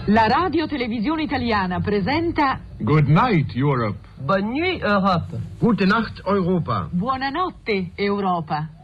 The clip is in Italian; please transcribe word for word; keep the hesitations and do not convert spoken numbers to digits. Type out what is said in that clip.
La Radio Televisione Italiana presenta Good night, Europe. Bonne nuit, Europe. Gute Nacht, Europa. Buonanotte, Europa.